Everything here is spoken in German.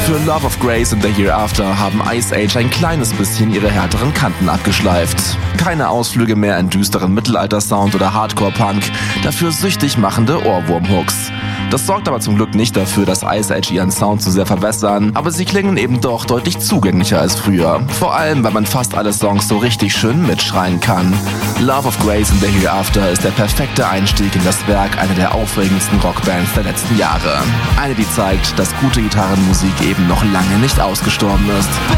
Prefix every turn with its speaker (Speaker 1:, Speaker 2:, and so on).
Speaker 1: Für Love of Grace and the Hereafter haben Ice Age ein kleines bisschen ihre härteren Kanten abgeschleift. Keine Ausflüge mehr in düsteren Mittelalter-Sound oder Hardcore-Punk, dafür süchtig machende Ohrwurm-Hooks. Das sorgt aber zum Glück nicht dafür, dass Ice Age ihren Sound zu sehr verwässern, aber sie klingen eben doch deutlich zugänglicher als früher. Vor allem, weil man fast alle Songs so richtig schön mitschreien kann. Love of Grace and the Hereafter ist der perfekte Einstieg in das Werk einer der aufregendsten Rockbands der letzten Jahre. Eine, die zeigt, dass gute Gitarrenmusik eben noch lange nicht ausgestorben ist.